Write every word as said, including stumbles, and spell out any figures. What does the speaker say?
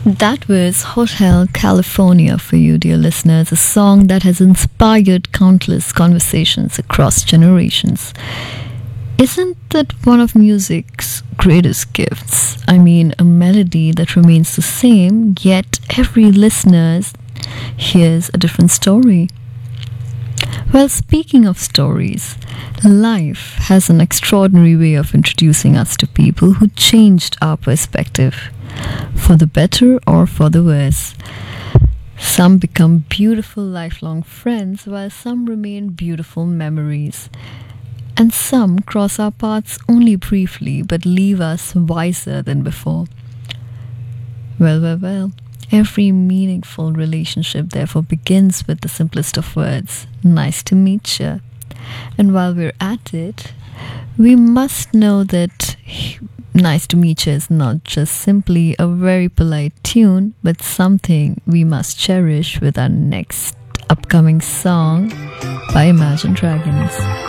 That was Hotel California for you, dear listeners, a song that has inspired countless conversations across generations. Isn't that one of music's greatest gifts? I mean, a melody that remains the same, yet every listener hears a different story. Well, speaking of stories, life has an extraordinary way of introducing us to people who changed our perspective, for the better or for the worse. Some become beautiful lifelong friends, while some remain beautiful memories. And some cross our paths only briefly but leave us wiser than before. Well, well, well. Every meaningful relationship therefore begins with the simplest of words, nice to meet you. And while we're at it, we must know that nice to meet you is not just simply a very polite tune, but something we must cherish with our next upcoming song by Imagine Dragons.